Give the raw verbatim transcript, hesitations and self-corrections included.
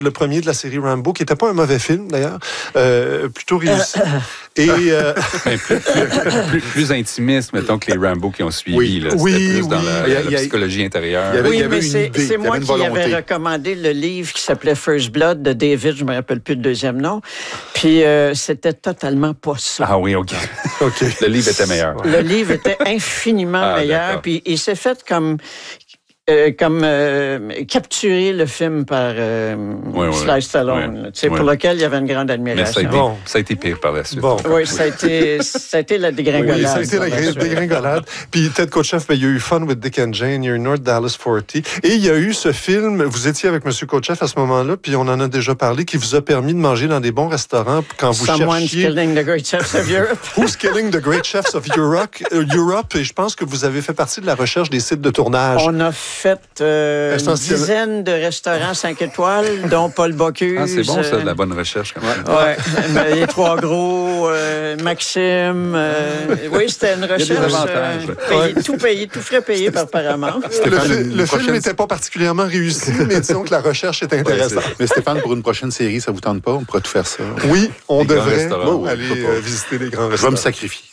le premier de la série Rambo, qui n'était pas un mauvais film, d'ailleurs, euh, plutôt réussi. Et, euh... ben, plus, plus, plus, plus intimiste, mettons, que les Rambo qui ont suivi. Oui, là. oui, plus oui. dans la, Il y a, la il y a, psychologie intérieure. Il y avait, oui, il y avait mais une c'est, idée, c'est moi qui avais recommandé le livre qui s'appelait First Blood de David, je ne me rappelle plus le deuxième nom. Puis euh, c'était totalement pas ça. Ah oui, OK. OK. Le livre était meilleur. Le livre était infiniment ah, meilleur. D'accord. Puis il s'est fait comme... Euh, comme euh, capturer le film par euh, oui, oui, Sly Stallone, oui, oui. pour lequel il y avait une grande admiration. Mais ça a été, bon. ça a été pire par la suite. Bon. Oui, ça a, été, ça a été la dégringolade. Oui, ça a été la, la dégringolade. Puis Ted Kotcheff, ben, il y a eu Fun with Dick and Jane, il y a eu North Dallas quarante. Et il y a eu ce film, vous étiez avec M. Kotcheff à ce moment-là, puis on en a déjà parlé, qui vous a permis de manger dans des bons restaurants quand vous Someone's cherchiez... Killing the Great Chefs of Europe. Who's Killing the Great Chefs of Europe? Euh, Europe, et je pense que vous avez fait partie de la recherche des sites de tournage. On a fait... Euh, une dizaine de restaurants cinq étoiles, dont Paul Bocuse. Ah, c'est bon, ça, de la bonne recherche. Quand même. Ouais. ouais. Les Trois Gros, euh, Maxime. Euh, oui, c'était une recherche. Euh, payé, ouais. Tout payé, tout frais payé par Paramount. Le, fi- le prochaine... film n'était pas particulièrement réussi, mais disons que la recherche est intéressante. Ouais, mais Stéphane, pour une prochaine série, ça vous tente pas? On pourrait tout faire ça. Oui, on les devrait bon, aller euh, visiter les grands restaurants. Je vais me sacrifier.